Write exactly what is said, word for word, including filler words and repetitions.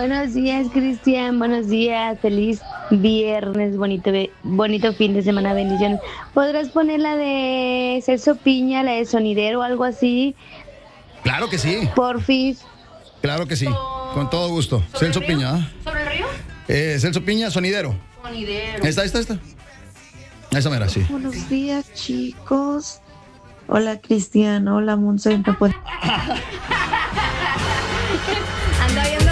Buenos días, Cristian. Buenos días. Feliz viernes. Bonito, bonito fin de semana. Bendiciones. ¿Podrás poner la de Celso Piña, la de Sonidero o algo así? Claro que sí. Porfis. Claro que sí. Con todo gusto. Celso Piña. ¿eh? ¿Sobre el río? Eh, Celso Piña, Sonidero. Sonidero. Esta, esta, esta. Esa mera, sí. Buenos días, chicos. Hola, Cristian. Hola, Monse. ¿Me puede- Anda viendo